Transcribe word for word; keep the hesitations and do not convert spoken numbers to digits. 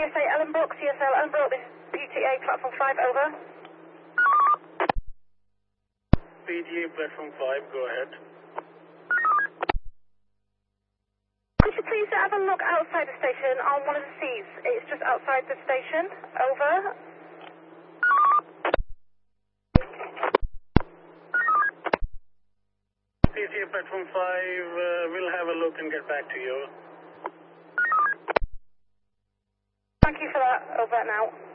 S A Ellenbrook, C S L Ellenbrook, this is P T A Platform five, over. P T A Platform five, go ahead. Could you please have a look outside the station on one of the seats? It's just outside the station, over. P T A Platform five, uh, we'll have a look and get back to you. Thank you for that, over now.